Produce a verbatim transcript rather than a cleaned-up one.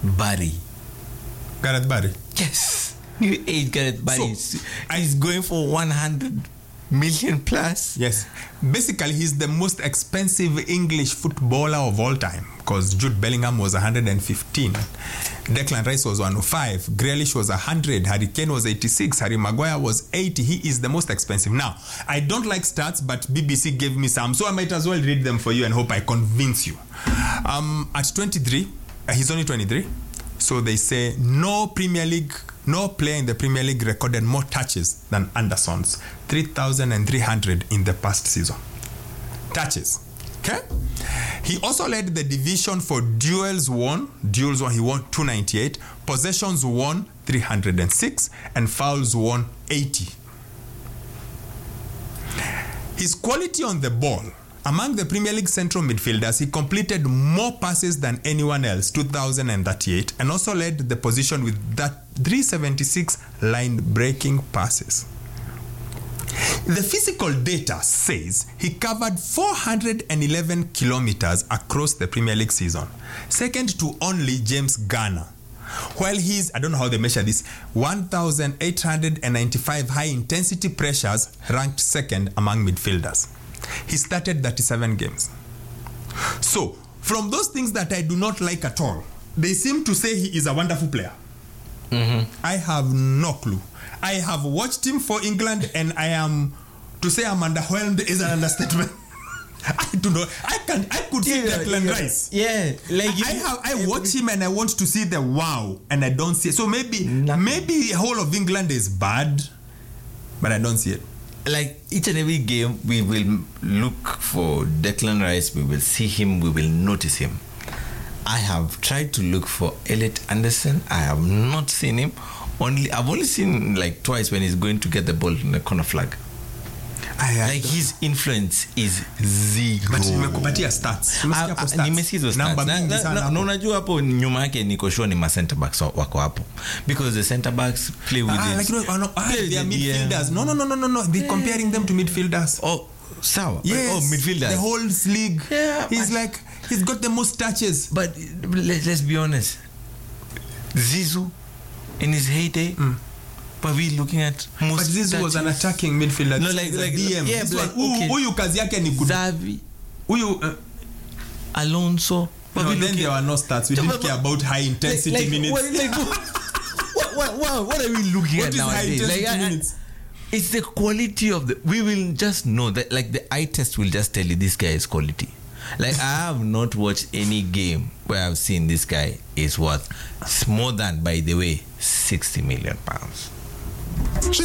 Barry. Gareth Barry. Yes. New age Gareth Barry. So, he's going for one hundred million plus. Yes. Basically, he's the most expensive English footballer of all time because Jude Bellingham was one hundred fifteen. Declan Rice was one hundred five. Grealish was one hundred. Harry Kane was eighty-six. Harry Maguire was eighty. He is the most expensive. Now, I don't like stats, but B B C gave me some, so I might as well read them for you and hope I convince you. Um, at twenty-three, uh, he's only twenty-three. So they say no Premier League, no player in the Premier League recorded more touches than Anderson's, three thousand three hundred in the past season. Touches. Okay? He also led the division for duels won. Duels won, he won two hundred ninety-eight. Possessions won, three hundred six. And fouls won, eighty. His quality on the ball. Among the Premier League central midfielders, he completed more passes than anyone else, two thousand thirty-eight, and also led the position with that three hundred seventy-six line-breaking passes. The physical data says he covered four hundred eleven kilometers across the Premier League season, second to only James Garner. While he's, I don't know how they measure this, one thousand eight hundred ninety-five high-intensity pressures ranked second among midfielders. He started thirty-seven games. So, from those things that I do not like at all, they seem to say he is a wonderful player. Mm-hmm. I have no clue. I have watched him for England and I am, to say I'm underwhelmed is an understatement. I do not, I can, I could see Yeah, Declan yeah. Rice. Yeah, like I have, I watch him and I want to see the wow and I don't see it. So maybe, Nothing. maybe the whole of England is bad, but I don't see it. Like each and every game, we will look for Declan Rice. We will see him. We will notice him. I have tried to look for Elliot Anderson. I have not seen him. Only I've only seen him like twice when he's going to get the ball in the corner flag. I, Like his influence is zero. But nimekupatia stats. Nimesikia hapo stats. Nimesikia hizo Namba stats. mingi Na- sana na- hapo. na unajua hapo nyuma yake niko sure ni ma center backs wa- wako hapo because the center backs play with Ah, it. like, you know, no, ah, Play with they are the D M. midfielders. No, no, no, no, no, no. They're comparing them to midfielders. Oh, sawa. Yes. Oh, midfielders. The whole league. Yeah, He's but- like, he's got the most touches. But let, let's be honest. Zizou, in his heyday, mm. but we looking at most But this was an touches. attacking midfielder. No, This like- is a like- D M. yeah, This like, one, okay. huyu kazi yake ni good. Xavi, Huyu, uh, Alonso. But no, we then looking- there were no stats. We Yeah, didn't but- care about high intensity like, like, minutes. What, like, what, what, what, what are we looking What at is high nowadays? intensity Like, I- I- minutes? it's the quality of the. We will just know that, like the eye test will just tell you this guy is quality. Like I have not watched any game where I've seen this guy is worth more than, by the way, sixty million pounds. She's